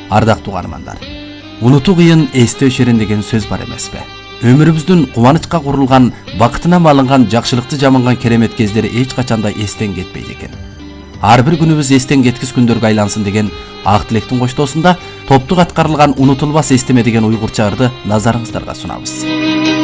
Ардактуу каармандар, унутуу кыйын, эстөө өчөрөн деген сөз бар эмеспи? Өмүрүбүздүн кубанычка курулган, бакытына малынган, жакшылыкты жаманган керемет кездери эч качанда эстен кетпейт экен. Ар бир күнүбүз эстен кеткис күндөргө айлансын деген ак тилектин коштоосунда топтук аткарылган унутулбас эстеме деген уйгурча ырды назарыңыздарга сунабыз.